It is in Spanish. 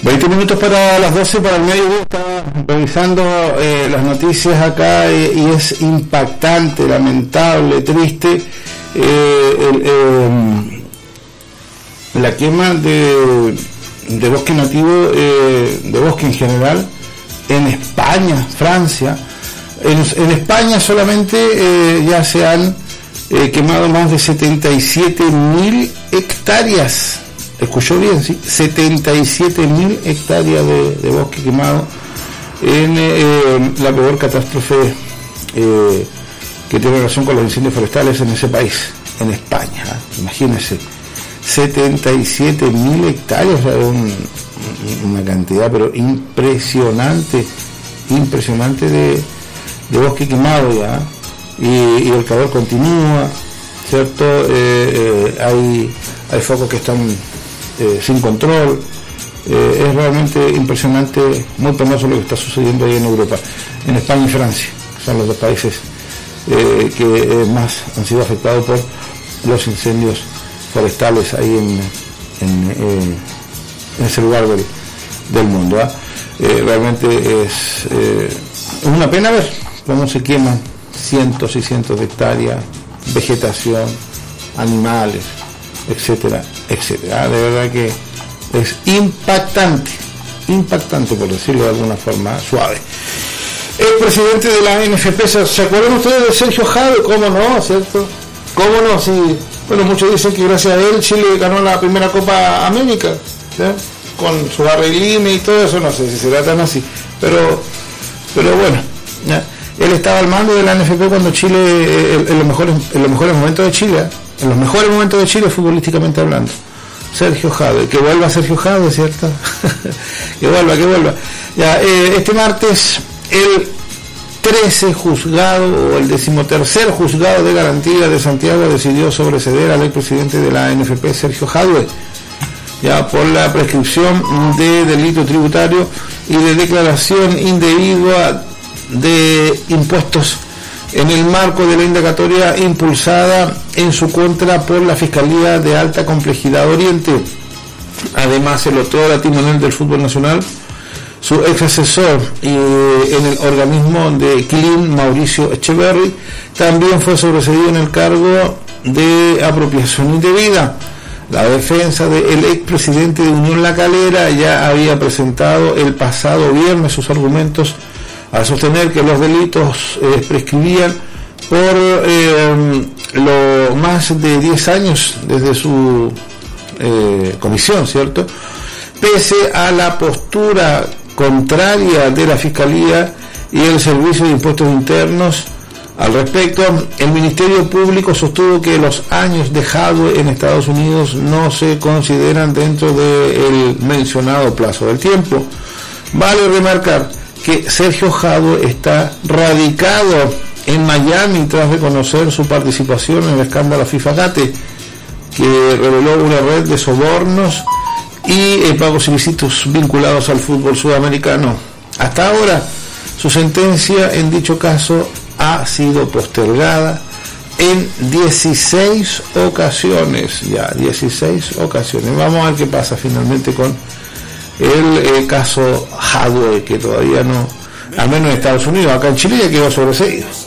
20 minutos para las 12 para el mediodía. Estaba revisando las noticias acá y es impactante, lamentable, triste la quema de bosque nativo, de bosque en general, en España, Francia. En España solamente ya se han quemado más de 77.000 hectáreas. Escuchó bien, sí, 77.000 hectáreas de bosque quemado en la peor catástrofe que tiene relación con los incendios forestales en ese país, en España. Imagínense, 77.000 hectáreas, o sea, una cantidad pero impresionante de bosque quemado ya, y el calor continúa, ¿cierto? Hay focos que están sin control. Es realmente impresionante, muy penoso lo que está sucediendo ahí en Europa, en España y Francia, son los dos países que más han sido afectados por los incendios forestales ahí en ese lugar del mundo. Realmente es una pena ver cómo se queman cientos y cientos de hectáreas, vegetación, animales, etcétera, etcétera. De verdad que es impactante por decirlo de alguna forma suave. El presidente de la NFP, ¿se acuerdan ustedes de Sergio Jadue? ¿Cómo no? ¿Cierto? ¿Cómo no? Sí. Bueno, muchos dicen que gracias a él Chile ganó la primera Copa América, ¿sí? Con su arreglime y todo eso, no sé si será tan así, pero bueno, ¿ya? Él estaba al mando de la NFP cuando Chile, en los mejores momentos de Chile, futbolísticamente hablando. Sergio Jadue, que vuelva Sergio Jadue, ¿cierto? que vuelva. Ya, este martes, el 13 juzgado, o el 13º juzgado de garantía de Santiago decidió sobreseer al expresidente de la NFP, Sergio Jadue, ya por la prescripción de delito tributario y de declaración indebida de impuestos en el marco de la indagatoria impulsada en su contra por la Fiscalía de Alta Complejidad Oriente. Además, el otro timonel del fútbol nacional, su ex asesor en el organismo de Clean, Mauricio Echeverri, también fue sobreseído en el cargo de apropiación indebida. La defensa del expresidente de Unión La Calera ya había presentado el pasado viernes sus argumentos al sostener que los delitos prescribían por lo más de 10 años desde su comisión, ¿cierto? Pese a la postura contraria de la Fiscalía y el Servicio de Impuestos Internos al respecto, el Ministerio Público sostuvo que los años de Jadue en Estados Unidos no se consideran dentro del mencionado plazo del tiempo. Vale remarcar que Sergio Jadue está radicado en Miami tras reconocer su participación en el escándalo FIFA-Gate, que reveló una red de sobornos y pagos ilícitos vinculados al fútbol sudamericano. Hasta ahora, su sentencia en dicho caso ha sido postergada en 16 ocasiones. Vamos a ver qué pasa finalmente con el caso Jadue, que todavía no, al menos en Estados Unidos. Acá en Chile ya quedó sobreseído.